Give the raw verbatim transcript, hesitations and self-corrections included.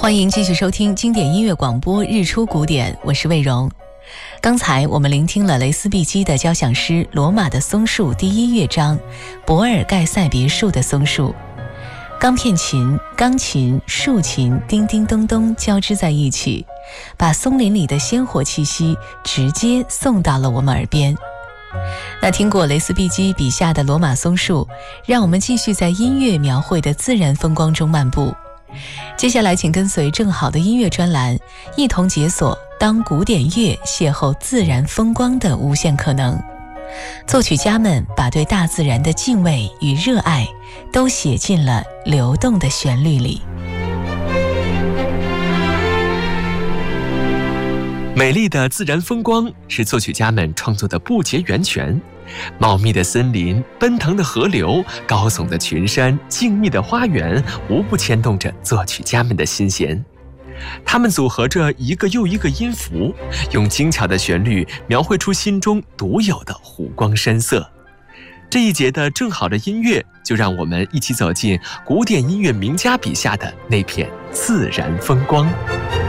欢迎继续收听经典音乐广播日出古典，我是魏荣。刚才我们聆听了雷斯碧基的交响诗《罗马的松树》第一乐章博尔盖塞别墅的松树。钢片琴、钢琴、竖琴叮叮咚咚交织在一起，把松林里的鲜活气息直接送到了我们耳边。那听过雷斯碧基笔下的罗马松树，让我们继续在音乐描绘的自然风光中漫步。接下来请跟随正好的音乐专栏，一同解锁当古典乐邂逅自然风光的无限可能。作曲家们把对大自然的敬畏与热爱都写进了流动的旋律里。 美丽的自然风光是作曲家们创作的不竭源泉。茂密的森林、奔腾的河流、高耸的群山、静谧的花园，无不牵动着作曲家们的心弦。他们组合着一个又一个音符，用精巧的旋律描绘出心中独有的湖光山色。这一节的正好的音乐，就让我们一起走进古典音乐名家笔下的那片自然风光。